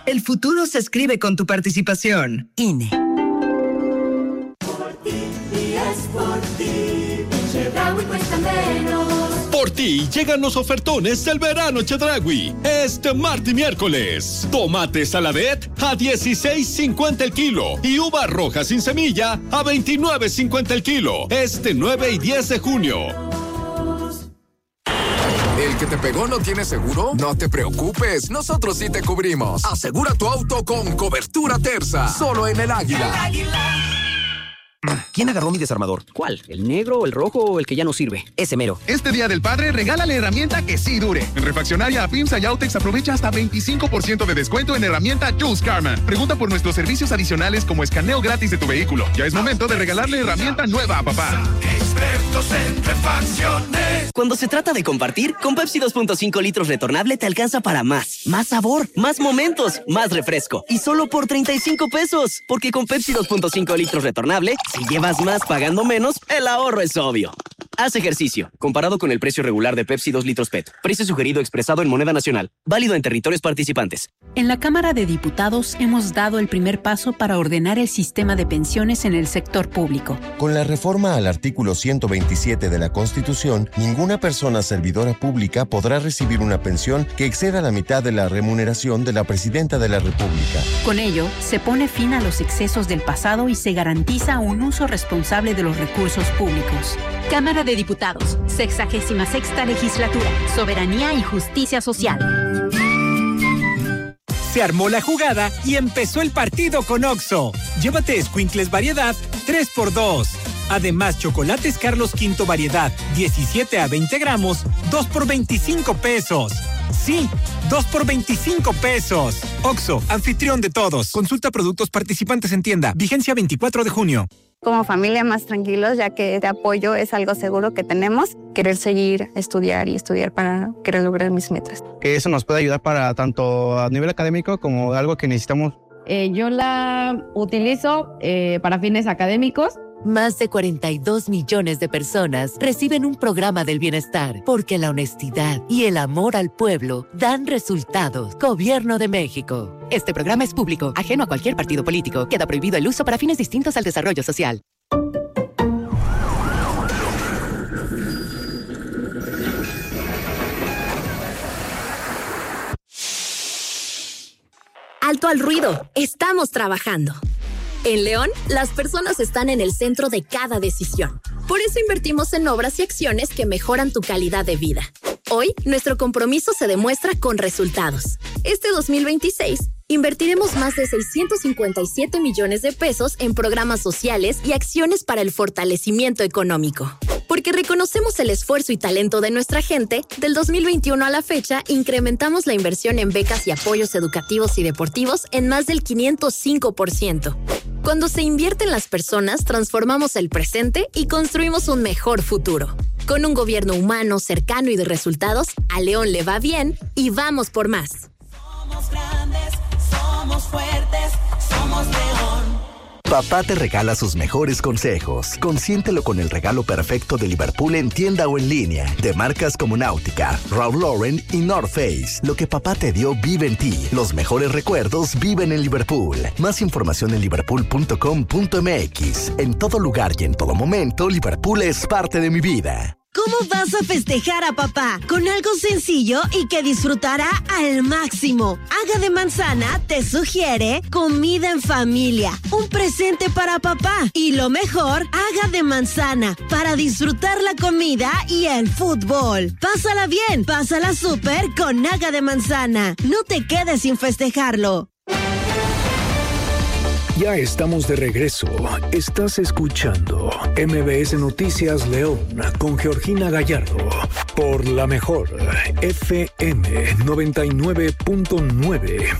El futuro se escribe con tu participación. INE. Por ti y es por ti. Chedraui cuesta menos. Por ti llegan los ofertones del verano Chedraui. Este martes y miércoles. Tomate saladet a $16.50 el kilo. Y uvas rojas sin semilla a $29.50 el kilo. Este 9 y 10 de junio. ¿El que te pegó no tiene seguro? No te preocupes, nosotros sí te cubrimos. Asegura tu auto con cobertura Terza. Solo en El Águila. El Águila. ¿Quién agarró mi desarmador? ¿Cuál? ¿El negro, el rojo o el que ya no sirve? Ese mero. Este Día del Padre, regálale herramienta que sí dure. En Refaccionaria Pimsa y Autex aprovecha hasta 25% de descuento en herramienta Jules Karman. Pregunta por nuestros servicios adicionales como escaneo gratis de tu vehículo. Ya es momento de regalarle herramienta nueva a papá. Expertos en refacciones. Cuando se trata de compartir, con Pepsi 2.5 litros retornable te alcanza para más. Más sabor, más momentos, más refresco. Y solo por $35. Porque con Pepsi 2.5 litros retornable, si llevas más pagando menos, el ahorro es obvio. Haz ejercicio. Comparado con el precio regular de Pepsi 2 litros PET. Precio sugerido expresado en moneda nacional. Válido en territorios participantes. En la Cámara de Diputados hemos dado el primer paso para ordenar el sistema de pensiones en el sector público. Con la reforma al artículo 127 de la Constitución, ninguna persona servidora pública podrá recibir una pensión que exceda la mitad de la remuneración de la Presidenta de la República. Con ello, se pone fin a los excesos del pasado y se garantiza un uso responsable de los recursos públicos. Cámara de Diputados, 66ª Legislatura, Soberanía y Justicia Social. Se armó la jugada y empezó el partido con Oxxo. Llévate escuincles variedad 3x2. Además, chocolates Carlos V variedad 17 a 20 gramos, 2 por $25. Sí, 2 por $25. Oxxo, anfitrión de todos. Consulta productos participantes en tienda. Vigencia 24 de junio. Como familia más tranquilos, ya que este apoyo es algo seguro que tenemos. Querer seguir, estudiar para querer lograr mis metas. Que eso nos puede ayudar para tanto a nivel académico como algo que necesitamos. Yo la utilizo para fines académicos. Más de 42 millones de personas reciben un programa del bienestar porque la honestidad y el amor al pueblo dan resultados. Gobierno de México. Este programa es público, ajeno a cualquier partido político. Queda prohibido el uso para fines distintos al desarrollo social. Alto al ruido. Estamos trabajando. En León, las personas están en el centro de cada decisión. Por eso invertimos en obras y acciones que mejoran tu calidad de vida. Hoy, nuestro compromiso se demuestra con resultados. Este 2026, invertiremos más de 657 millones de pesos en programas sociales y acciones para el fortalecimiento económico. Porque reconocemos el esfuerzo y talento de nuestra gente, del 2021 a la fecha, incrementamos la inversión en becas y apoyos educativos y deportivos en más del 505%. Cuando se invierte en las personas, transformamos el presente y construimos un mejor futuro. Con un gobierno humano, cercano y de resultados, a León le va bien y vamos por más. Somos grandes, somos fuertes, somos León. Papá te regala sus mejores consejos. Consiéntelo con el regalo perfecto de Liverpool en tienda o en línea. De marcas como Náutica, Ralph Lauren y North Face. Lo que papá te dio vive en ti. Los mejores recuerdos viven en Liverpool. Más información en liverpool.com.mx. En todo lugar y en todo momento, Liverpool es parte de mi vida. ¿Cómo vas a festejar a papá? Con algo sencillo y que disfrutará al máximo. Haga de Manzana te sugiere comida en familia, un presente para papá. Y lo mejor, Haga de Manzana para disfrutar la comida y el fútbol. Pásala bien, pásala súper con Haga de Manzana. No te quedes sin festejarlo. Ya estamos de regreso. Estás escuchando MBS Noticias León con Georgina Gallardo por la mejor FM 99.9.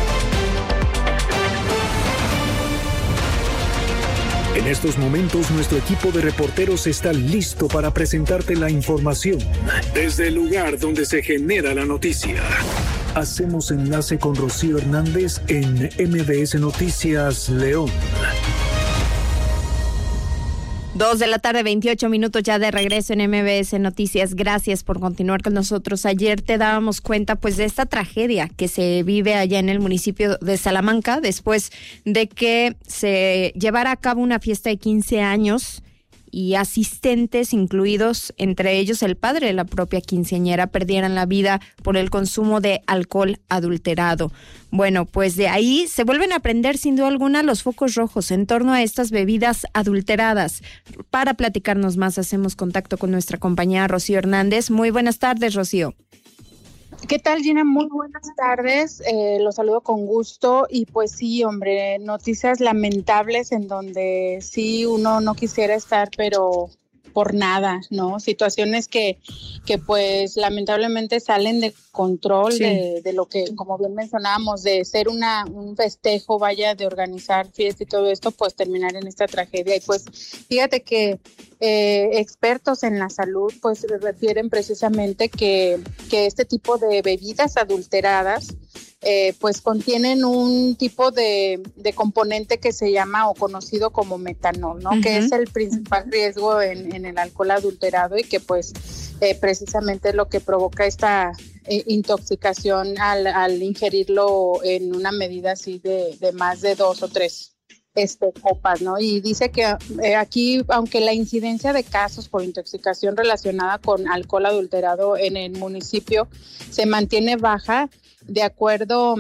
En estos momentos nuestro equipo de reporteros está listo para presentarte la información desde el lugar donde se genera la noticia. Hacemos enlace con Rocío Hernández en MBS Noticias León. 2:28 p.m, ya de regreso en MBS Noticias. Gracias por continuar con nosotros. Ayer te dábamos cuenta pues de esta tragedia que se vive allá en el municipio de Salamanca después de que se llevara a cabo una fiesta de 15 años y asistentes, incluidos entre ellos el padre de la propia quinceañera, perdieran la vida por el consumo de alcohol adulterado. Bueno, pues de ahí se vuelven a prender sin duda alguna los focos rojos en torno a estas bebidas adulteradas. Para platicarnos más, hacemos contacto con nuestra compañera Rocío Hernández. Muy buenas tardes, Rocío. ¿Qué tal, Gina? Muy buenas tardes, los saludo con gusto y pues sí, hombre, noticias lamentables en donde sí uno no quisiera estar, pero por nada, ¿no? Situaciones que pues lamentablemente salen de control, sí, de lo que, como bien mencionábamos, de ser un festejo, vaya, de organizar fiesta y todo esto, pues terminar en esta tragedia. Y pues fíjate que expertos en la salud pues refieren precisamente que este tipo de bebidas adulteradas pues contienen un tipo de componente que se llama o conocido como metanol, ¿no? Uh-huh. Que es el principal riesgo en el alcohol adulterado y que pues precisamente es lo que provoca esta intoxicación al ingerirlo en una medida así de más de 2 o 3 copas, ¿no? Y dice que aquí, aunque la incidencia de casos por intoxicación relacionada con alcohol adulterado en el municipio se mantiene baja, de acuerdo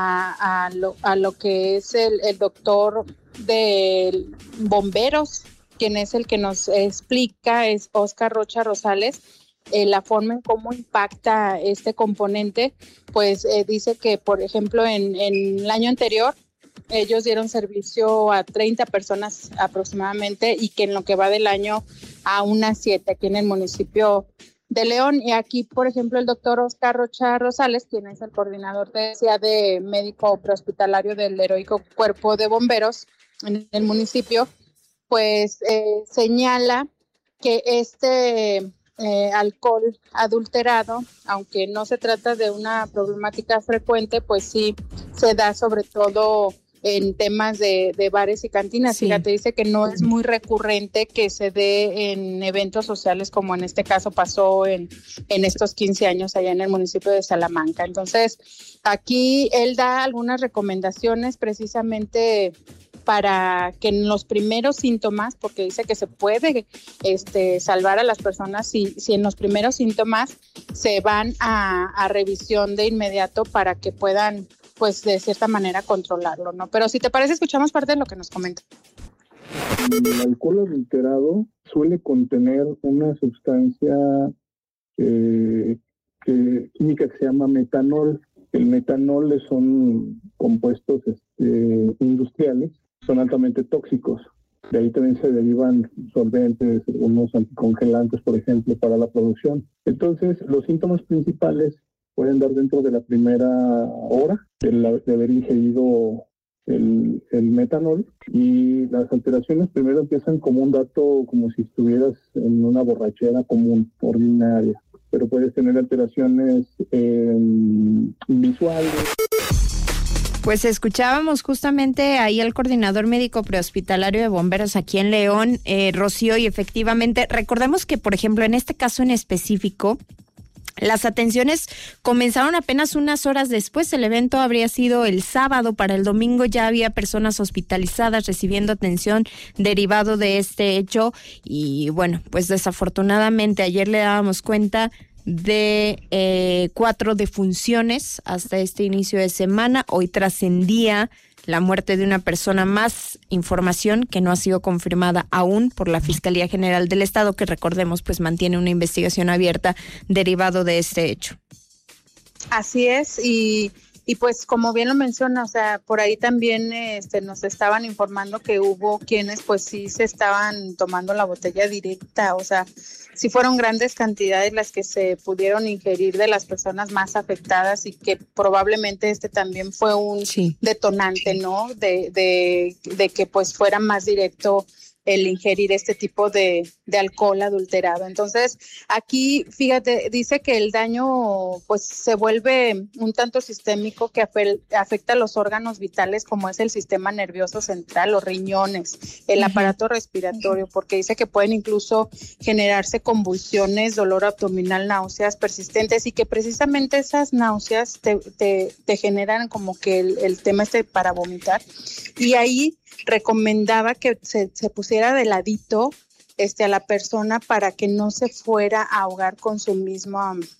a lo que es el doctor de bomberos, quien es el que nos explica, es Oscar Rocha Rosales, la forma en cómo impacta este componente, pues dice que, por ejemplo, en el año anterior, ellos dieron servicio a 30 personas aproximadamente y que en lo que va del año a unas 7 aquí en el municipio de León. Y aquí, por ejemplo, el doctor Oscar Rocha Rosales, quien es el coordinador de médico prehospitalario del Heroico Cuerpo de Bomberos en el municipio, pues señala que este alcohol adulterado, aunque no se trata de una problemática frecuente, pues sí se da sobre todo en temas de bares y cantinas. Sí. Fíjate, dice que no es muy recurrente que se dé en eventos sociales como en este caso pasó en estos 15 años allá en el municipio de Salamanca. Entonces, aquí él da algunas recomendaciones precisamente para que en los primeros síntomas, porque dice que se puede salvar a las personas si en los primeros síntomas se van a revisión de inmediato para que puedan, pues de cierta manera, controlarlo, ¿no? Pero si te parece, escuchamos parte de lo que nos comenta. El alcohol adulterado suele contener una sustancia química que se llama metanol. El metanol son compuestos industriales, son altamente tóxicos. De ahí también se derivan solventes, unos anticongelantes, por ejemplo, para la producción. Entonces, los síntomas principales pueden dar dentro de la primera hora de haber ingerido el metanol, y las alteraciones primero empiezan como un dato, como si estuvieras en una borrachera común, ordinaria, pero puedes tener alteraciones visuales. Pues escuchábamos justamente ahí al coordinador médico prehospitalario de bomberos aquí en León, Rocío, y efectivamente, recordemos que, por ejemplo, en este caso en específico, las atenciones comenzaron apenas unas horas después. El evento habría sido el sábado. Para el domingo ya había personas hospitalizadas recibiendo atención derivado de este hecho. Y bueno, pues desafortunadamente ayer le dábamos cuenta de 4 defunciones hasta este inicio de semana. Hoy trascendía la muerte de una persona más, información que no ha sido confirmada aún por la Fiscalía General del Estado, que recordemos pues mantiene una investigación abierta derivado de este hecho. Así es, y pues como bien lo menciona, o sea, por ahí también nos estaban informando que hubo quienes pues sí se estaban tomando la botella directa, o sea, sí fueron grandes cantidades las que se pudieron ingerir de las personas más afectadas, y que probablemente también fue un detonante, ¿no? De que pues fuera más directo el ingerir este tipo de alcohol adulterado. Entonces, aquí, fíjate, dice que el daño pues se vuelve un tanto sistémico que afecta a los órganos vitales como es el sistema nervioso central, los riñones, el aparato respiratorio, porque dice que pueden incluso generarse convulsiones, dolor abdominal, náuseas persistentes y que precisamente esas náuseas te generan como que el tema para vomitar. Y ahí recomendaba que se pusiera de ladito a la persona para que no se fuera a ahogar con su mismo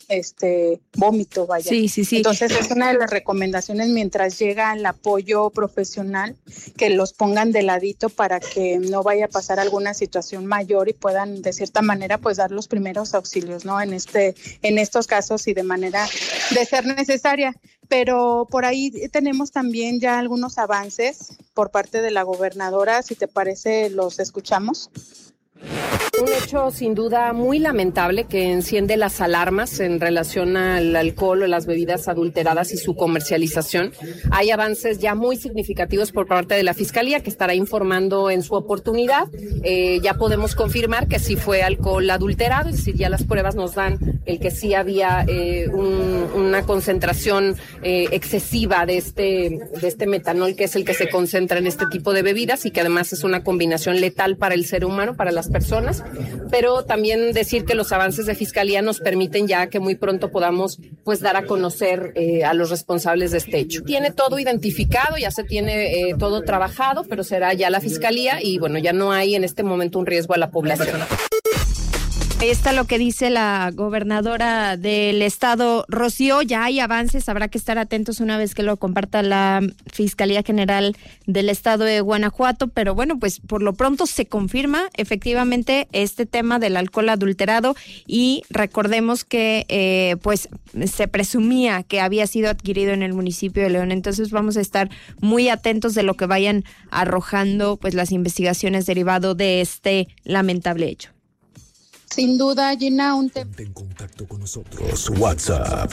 vómito, vaya. Sí. Entonces es una de las recomendaciones mientras llega el apoyo profesional, que los pongan de ladito para que no vaya a pasar alguna situación mayor y puedan de cierta manera pues dar los primeros auxilios, ¿no? En estos casos y de manera de ser necesaria. Pero por ahí tenemos también ya algunos avances por parte de la gobernadora, si te parece los escuchamos. Un hecho sin duda muy lamentable que enciende las alarmas en relación al alcohol o las bebidas adulteradas y su comercialización. Hay avances ya muy significativos por parte de la Fiscalía que estará informando en su oportunidad. Ya podemos confirmar que sí fue alcohol adulterado, es decir, ya las pruebas nos dan el que sí había una concentración excesiva de este metanol, que es el que se concentra en este tipo de bebidas y que además es una combinación letal para el ser humano, para las personas, pero también decir que los avances de Fiscalía nos permiten ya que muy pronto podamos pues dar a conocer a los responsables de este hecho. Tiene todo identificado, ya se tiene todo trabajado, pero será ya la Fiscalía y bueno, ya no hay en este momento un riesgo a la población. Ahí está lo que dice la gobernadora del estado, Rocío. Ya hay avances, habrá que estar atentos una vez que lo comparta la Fiscalía General del estado de Guanajuato, pero bueno, pues por lo pronto se confirma efectivamente este tema del alcohol adulterado y recordemos que pues se presumía que había sido adquirido en el municipio de León, entonces vamos a estar muy atentos de lo que vayan arrojando pues las investigaciones derivado de este lamentable hecho. Sin duda, Gina, en contacto con nosotros. WhatsApp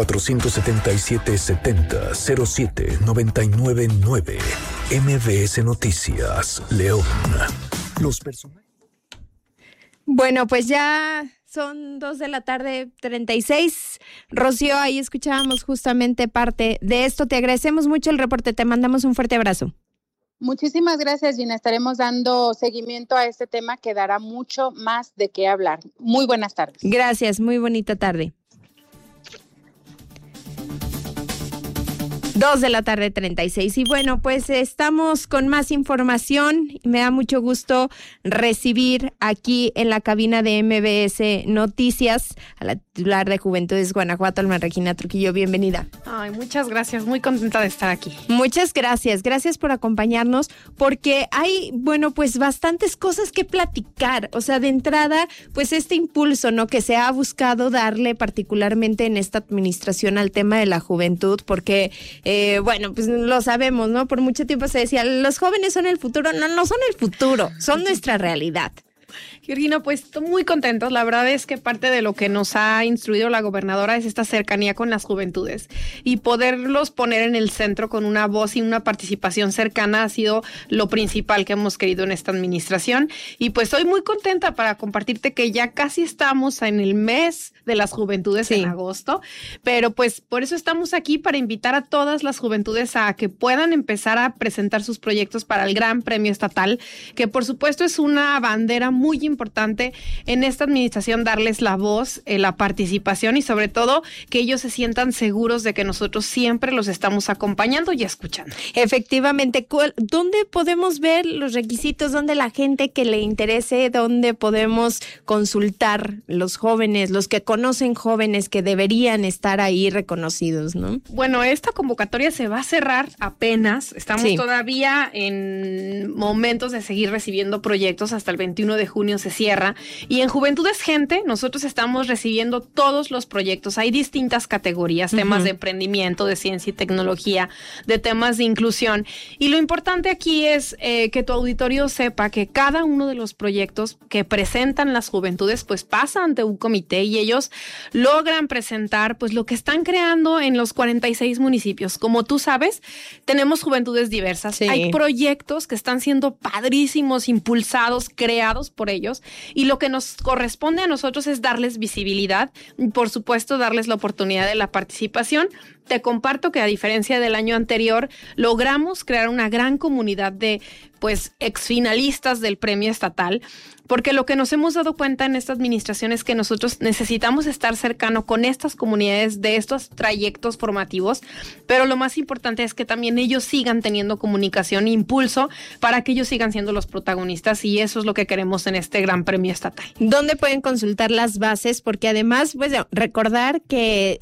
477-70-07-999. MBS Noticias, León. Los personajes. Bueno, pues ya son 2:36 p.m. Rocío, ahí escuchábamos justamente parte de esto. Te agradecemos mucho el reporte, te mandamos un fuerte abrazo. Muchísimas gracias, Gina. Estaremos dando seguimiento a este tema que dará mucho más de qué hablar. Muy buenas tardes. Gracias, muy bonita tarde. 2:36 p.m. Y bueno, pues estamos con más información. Me da mucho gusto recibir aquí en la cabina de MBS Noticias a la titular de Juventudes Guanajuato, Alma Regina Trujillo. Bienvenida. Ay, muchas gracias. Muy contenta de estar aquí. Muchas gracias. Gracias por acompañarnos porque hay, bueno, pues bastantes cosas que platicar. O sea, de entrada, pues este impulso, ¿no? Que se ha buscado darle particularmente en esta administración al tema de la juventud porque bueno, pues lo sabemos, ¿no? Por mucho tiempo se decía, los jóvenes son el futuro. No son el futuro, son nuestra realidad. Georgina, pues muy contentos. La verdad es que parte de lo que nos ha instruido la gobernadora es esta cercanía con las juventudes y poderlos poner en el centro con una voz y una participación cercana ha sido lo principal que hemos querido en esta administración. Y pues estoy muy contenta para compartirte que ya casi estamos en el mes de las juventudes en agosto, pero pues por eso estamos aquí para invitar a todas las juventudes a que puedan empezar a presentar sus proyectos para el Gran Premio Estatal, que por supuesto es una bandera muy importante en esta administración, darles la voz, la participación y sobre todo que ellos se sientan seguros de que nosotros siempre los estamos acompañando y escuchando. Efectivamente, ¿dónde podemos ver los requisitos? ¿Dónde la gente que le interese, dónde podemos consultar los jóvenes, los que conocen jóvenes que deberían estar ahí reconocidos, ¿no? Bueno, esta convocatoria se va a cerrar apenas, estamos todavía en momentos de seguir recibiendo proyectos hasta el 21 de de junio se cierra. Y en Juventudes Gente, nosotros estamos recibiendo todos los proyectos. Hay distintas categorías, temas de emprendimiento, de ciencia y tecnología, de temas de inclusión. Y lo importante aquí es que tu auditorio sepa que cada uno de los proyectos que presentan las juventudes, pues pasa ante un comité y ellos logran presentar pues lo que están creando en los 46 municipios. Como tú sabes, tenemos juventudes diversas. Sí. Hay proyectos que están siendo padrísimos, impulsados, creados por ellos, y lo que nos corresponde a nosotros es darles visibilidad y, por supuesto, darles la oportunidad de la participación. Te comparto que, a diferencia del año anterior, logramos crear una gran comunidad de pues exfinalistas del premio estatal, porque lo que nos hemos dado cuenta en esta administración es que nosotros necesitamos estar cercano con estas comunidades de estos trayectos formativos, pero lo más importante es que también ellos sigan teniendo comunicación e impulso para que ellos sigan siendo los protagonistas, y eso es lo que queremos en este gran premio estatal. ¿Dónde pueden consultar las bases? Porque además, pues, recordar que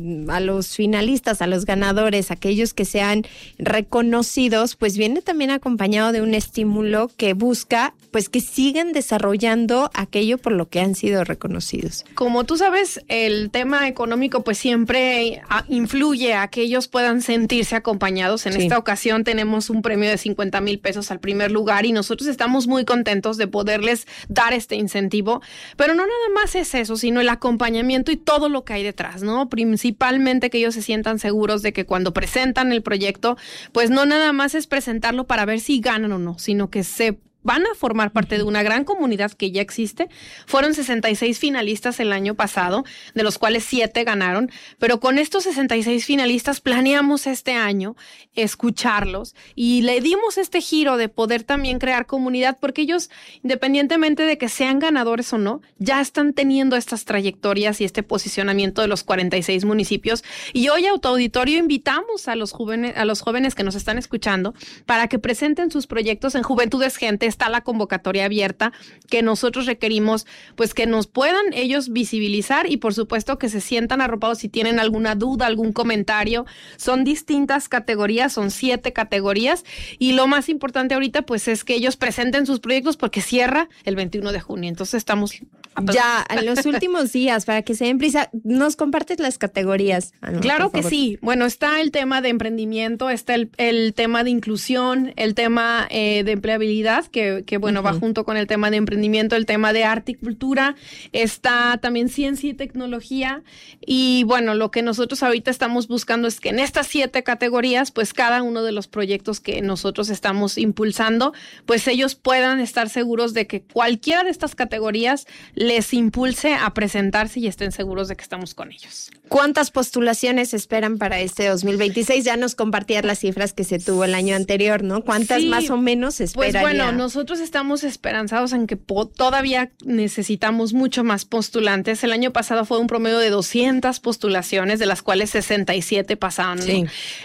a los finalistas, a los ganadores, aquellos que sean reconocidos, pues viene también acompañado de un estímulo que busca pues que sigan desarrollando aquello por lo que han sido reconocidos. Como tú sabes, el tema económico pues siempre influye a que ellos puedan sentirse acompañados. En esta ocasión tenemos un premio de 50,000 pesos al primer lugar y nosotros estamos muy contentos de poderles dar este incentivo, pero no nada más es eso, sino el acompañamiento y todo lo que hay detrás, ¿no? Principalmente que ellos se sientan seguros de que cuando presentan el proyecto, pues no nada más es presentarlo para ver si ganan o no, sino que se van a formar parte de una gran comunidad que ya existe. Fueron 66 finalistas el año pasado, de los cuales 7 ganaron, pero con estos 66 finalistas planeamos este año escucharlos y le dimos este giro de poder también crear comunidad, porque ellos, independientemente de que sean ganadores o no, ya están teniendo estas trayectorias y este posicionamiento de los 46 municipios. Y hoy, a tu auditorio, invitamos a los jóvenes que nos están escuchando para que presenten sus proyectos en Juventudes Gente. Está la convocatoria abierta que nosotros requerimos, pues que nos puedan ellos visibilizar y por supuesto que se sientan arropados si tienen alguna duda, algún comentario. Son distintas categorías, son 7 categorías y lo más importante ahorita pues es que ellos presenten sus proyectos porque cierra el 21 de junio. Entonces estamos ya en los últimos días para que se den prisa. ¿Nos compartes las categorías? Claro que sí. Bueno, está el tema de emprendimiento, está el tema de inclusión, el tema de empleabilidad, que bueno, va junto con el tema de emprendimiento, el tema de arte y cultura, está también ciencia y tecnología, y bueno, lo que nosotros ahorita estamos buscando es que en estas 7 categorías, pues cada uno de los proyectos que nosotros estamos impulsando, pues ellos puedan estar seguros de que cualquiera de estas categorías les impulse a presentarse y estén seguros de que estamos con ellos. ¿Cuántas postulaciones esperan para este 2026? Ya nos compartías las cifras que se tuvo el año anterior, ¿no? ¿Cuántas más o menos esperaría? Pues bueno, nosotros estamos esperanzados en que todavía necesitamos mucho más postulantes. El año pasado fue un promedio de 200 postulaciones, de las cuales 67 pasaron. Sí.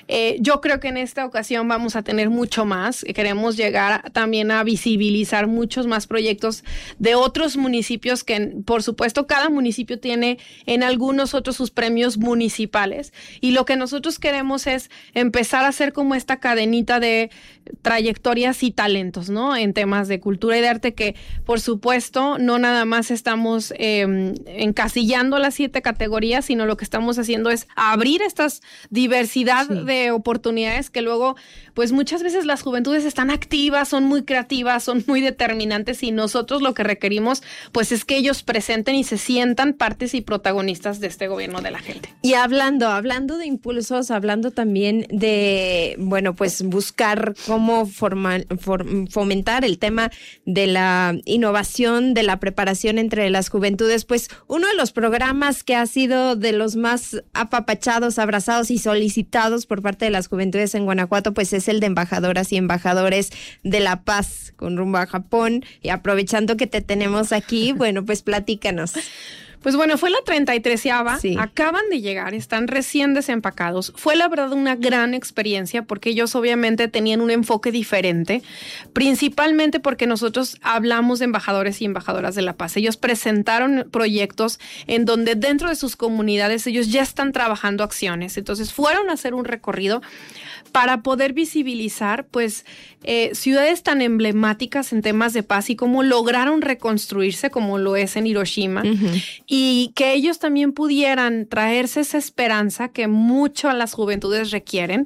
Yo creo que en esta ocasión vamos a tener mucho más. Queremos llegar también a visibilizar muchos más proyectos de otros municipios que, por supuesto, cada municipio tiene en algunos otros sus premios municipales. Y lo que nosotros queremos es empezar a hacer como esta cadenita de trayectorias y talentos, ¿no? En temas de cultura y de arte, que por supuesto no nada más estamos encasillando las 7 categorías, sino lo que estamos haciendo es abrir esta diversidad de oportunidades que luego, pues muchas veces las juventudes están activas, son muy creativas, son muy determinantes, y nosotros lo que requerimos pues es que ellos presenten y se sientan partes y protagonistas de este gobierno de la gente. Y hablando de impulsos, hablando también de, bueno, pues buscar cómo fomentar el tema de la innovación, de la preparación entre las juventudes, pues uno de los programas que ha sido de los más apapachados, abrazados y solicitados por parte de las juventudes en Guanajuato, pues es el de embajadoras y embajadores de la paz con rumbo a Japón. Y aprovechando que te tenemos aquí, bueno, pues platícanos. Pues bueno, fue la 33ª, Sí. acaban de llegar, están recién desempacados. Fue la verdad una gran experiencia porque ellos obviamente tenían un enfoque diferente, principalmente porque nosotros hablamos de embajadores y embajadoras de la paz. Ellos presentaron proyectos en donde dentro de sus comunidades ellos ya están trabajando acciones. Entonces fueron a hacer un recorrido para poder visibilizar pues ciudades tan emblemáticas en temas de paz y cómo lograron reconstruirse como lo es en Hiroshima. Y que ellos también pudieran traerse esa esperanza que mucho a las juventudes requieren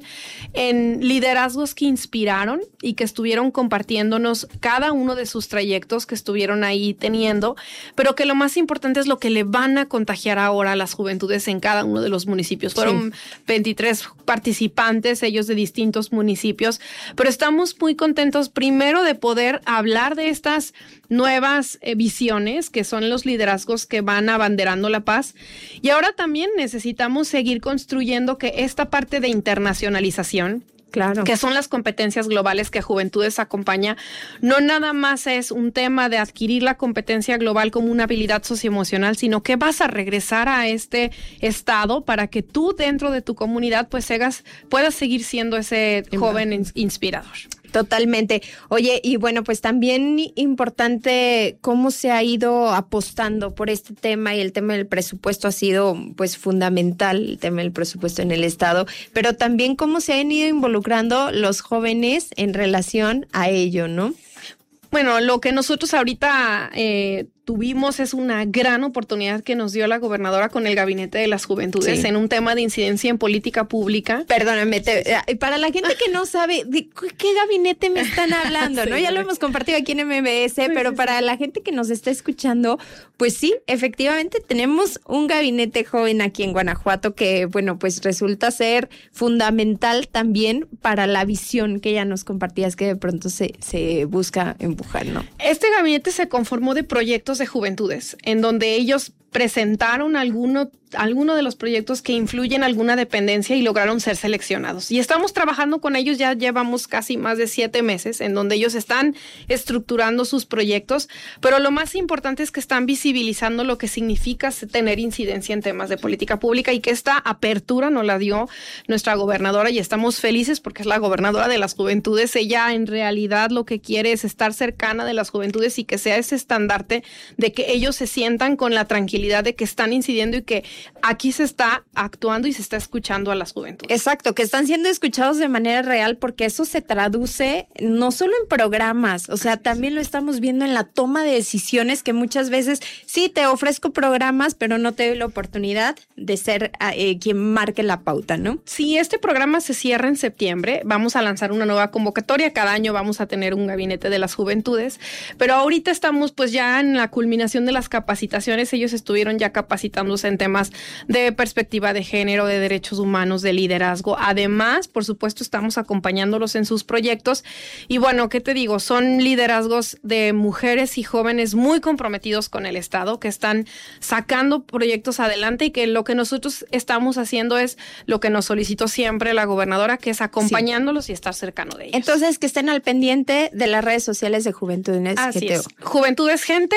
en liderazgos que inspiraron y que estuvieron compartiéndonos cada uno de sus trayectos que estuvieron ahí teniendo, pero que lo más importante es lo que le van a contagiar ahora a las juventudes en cada uno de los municipios. Fueron 23 participantes, ellos de distintos municipios, pero estamos muy contentos primero de poder hablar de estas nuevas visiones que son los liderazgos que van abanderando la paz, y ahora también necesitamos seguir construyendo que esta parte de internacionalización, claro, que son las competencias globales que Juventudes acompaña, no nada más es un tema de adquirir la competencia global como una habilidad socioemocional, sino que vas a regresar a este estado para que tú dentro de tu comunidad pues puedas seguir siendo ese joven inspirador. Totalmente. Oye, y bueno, pues también importante cómo se ha ido apostando por este tema, y el tema del presupuesto ha sido pues fundamental, el tema del presupuesto en el Estado, pero también cómo se han ido involucrando los jóvenes en relación a ello, ¿no? Bueno, lo que nosotros ahorita tuvimos es una gran oportunidad que nos dio la gobernadora con el Gabinete de las Juventudes en un tema de incidencia en política pública. Perdóname, para la gente que no sabe de qué gabinete me están hablando, ¿no? Ya lo hemos compartido aquí en MBS, pero para la gente que nos está escuchando, pues sí, efectivamente tenemos un gabinete joven aquí en Guanajuato que, bueno, pues resulta ser fundamental también para la visión que ya nos compartías, que de pronto se busca empujar, ¿no? Este gabinete se conformó de proyectos de juventudes, en donde ellos presentaron alguno de los proyectos que influyen alguna dependencia y lograron ser seleccionados. Y estamos trabajando con ellos, ya llevamos casi más de 7 meses, en donde ellos están estructurando sus proyectos, pero lo más importante es que están visibilizando lo que significa tener incidencia en temas de política pública, y que esta apertura nos la dio nuestra gobernadora, y estamos felices porque es la gobernadora de las juventudes. Ella en realidad lo que quiere es estar cercana de las juventudes y que sea ese estandarte de que ellos se sientan con la tranquilidad de que están incidiendo y que aquí se está actuando y se está escuchando a las juventudes. Exacto, que están siendo escuchados de manera real, porque eso se traduce no solo en programas, o sea, también lo estamos viendo en la toma de decisiones, que muchas veces sí te ofrezco programas, pero no te doy la oportunidad de ser quien marque la pauta, ¿no? Sí, este programa se cierra en septiembre, vamos a lanzar una nueva convocatoria, cada año vamos a tener un gabinete de las juventudes, pero ahorita estamos pues ya en la culminación de las capacitaciones. Ellos estuvieron ya capacitándose en temas de perspectiva de género, de derechos humanos, de liderazgo. Además, por supuesto, estamos acompañándolos en sus proyectos. Y bueno, ¿qué te digo? Son liderazgos de mujeres y jóvenes muy comprometidos con el Estado, que están sacando proyectos adelante, y que lo que nosotros estamos haciendo es lo que nos solicitó siempre la gobernadora, que es acompañándolos y estar cercano de ellos. Entonces, que estén al pendiente de las redes sociales de Juventudes. Así es. Juventudes Gente.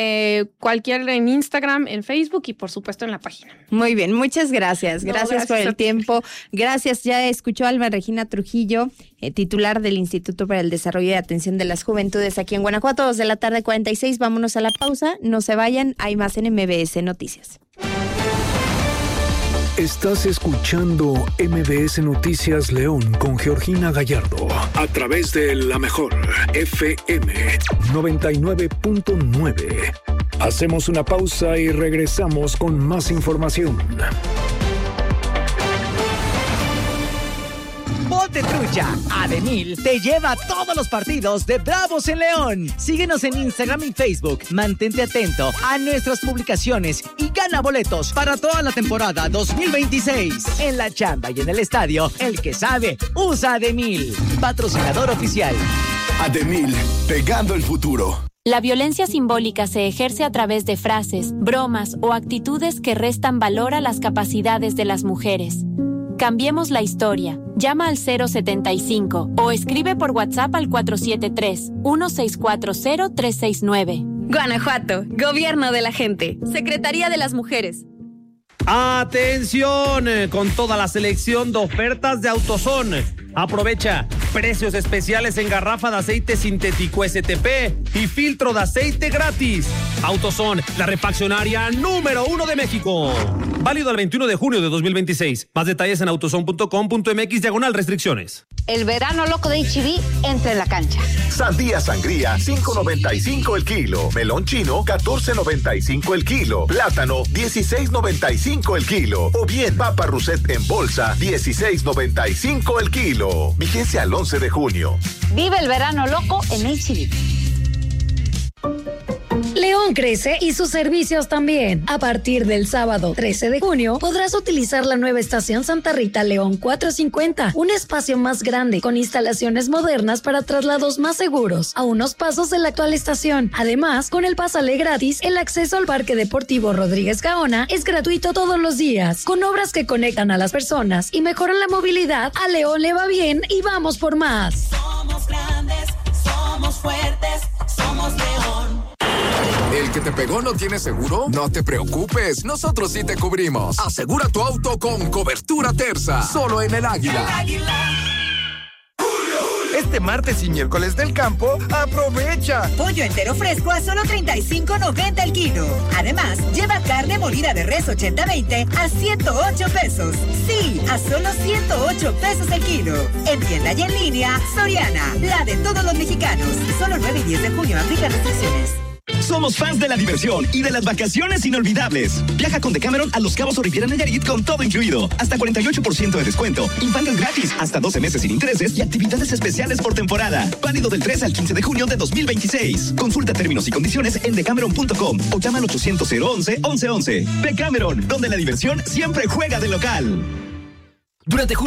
Cualquier en Instagram, en Facebook y por supuesto en la página. Muy bien, muchas gracias. Gracias por el tiempo. Gracias. Ya escuchó Alma Regina Trujillo, titular del Instituto para el Desarrollo y Atención de las Juventudes aquí en Guanajuato, 2:46 p.m. Vámonos a la pausa. No se vayan, hay más en MBS Noticias. Estás escuchando MBS Noticias León con Georgina Gallardo a través de La Mejor FM 99.9. Hacemos una pausa y regresamos con más información. Ponte trucha, Ademil te lleva a todos los partidos de Bravos en León. Síguenos en Instagram y Facebook. Mantente atento a nuestras publicaciones y gana boletos para toda la temporada 2026. En la chamba y en el estadio, el que sabe, usa Ademil. Patrocinador oficial. Ademil, pegando el futuro. La violencia simbólica se ejerce a través de frases, bromas o actitudes que restan valor a las capacidades de las mujeres. Cambiemos la historia. Llama al 075 o escribe por WhatsApp al 473-1640-369. Guanajuato, Gobierno de la Gente, Secretaría de las Mujeres. Atención, con toda la selección de ofertas de AutoZone. Aprovecha precios especiales en garrafa de aceite sintético STP y filtro de aceite gratis. AutoZone, la refaccionaria número 1 de México. Válido al 21 de junio de 2026. Más detalles en autozone.com.mx/restricciones. El verano loco de H-E-B entra en la cancha. Sandía sangría, $5.95 el kilo. Melón chino, $14.95 el kilo. Plátano, $16.95 el kilo. O bien, papa Rousset en bolsa, $16.95 el kilo. Vigencia al 11 de junio. Vive el verano loco en H-E-B. León crece y sus servicios también. A partir del sábado 13 de junio podrás utilizar la nueva estación Santa Rita León 450, un espacio más grande con instalaciones modernas para traslados más seguros, a unos pasos de la actual estación. Además, con el Pásale gratis, el acceso al Parque Deportivo Rodríguez Gaona es gratuito todos los días. Con obras que conectan a las personas y mejoran la movilidad, a León le va bien y vamos por más. Somos grandes, somos fuertes, somos León. ¿El que te pegó no tiene seguro? No te preocupes, nosotros sí te cubrimos. Asegura tu auto con cobertura Terza, solo en el Águila. Este martes y miércoles del campo, ¡aprovecha! Pollo entero fresco a solo $35.90 el kilo. Además, lleva carne molida de res 80-20 a $108. Sí, a solo $108 el kilo. En tienda y en línea, Soriana, la de todos los mexicanos. Solo 9 y 10 de junio, aplica restricciones. Somos fans de la diversión y de las vacaciones inolvidables. Viaja con Decameron a Los Cabos o Riviera Nayarit con todo incluido. Hasta 48% de descuento. Infantes gratis, hasta 12 meses sin intereses y actividades especiales por temporada. Válido del 3 al 15 de junio de 2026. Consulta términos y condiciones en decameron.com o llama al 800-011-1111. Decameron, donde la diversión siempre juega de local. Durante junio